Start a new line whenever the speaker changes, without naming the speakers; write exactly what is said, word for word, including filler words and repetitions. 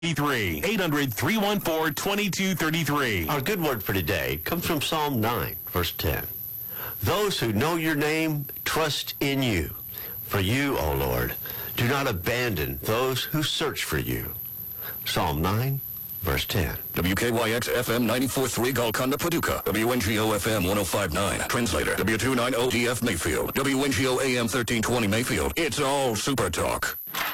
eight hundred, three one four, two two three three.
Our good word for today comes from Psalm nine, verse ten. Those who know your name trust in you. For you, O Lord, do not abandon those who search for you. Psalm nine, verse ten.
W K Y X F M ninety-four point three Golconda, Paducah. W N G O F M one oh five point nine. Translator. W two ninety D F Mayfield. W N G O A M thirteen twenty Mayfield. It's all Super Talk.